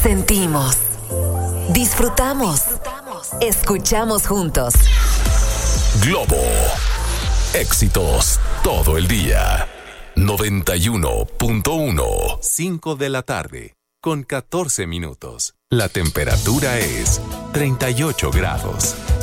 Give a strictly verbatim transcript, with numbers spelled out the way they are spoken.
Sentimos, disfrutamos, escuchamos juntos. Globo, éxitos todo el día. noventa y uno punto uno. cinco de la tarde, con catorce minutos. La temperatura es treinta y ocho grados.